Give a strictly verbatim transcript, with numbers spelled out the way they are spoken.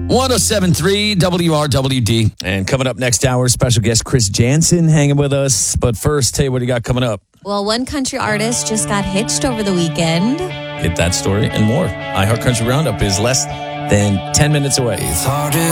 one oh seven point three W R W D. And coming up next hour, special guest Chris Jansen hanging with us. But first, Tay, what do you got coming up? Well, one country artist just got hitched over the weekend. Get that story and more. iHeart Country Roundup is less than ten minutes away. It's hard to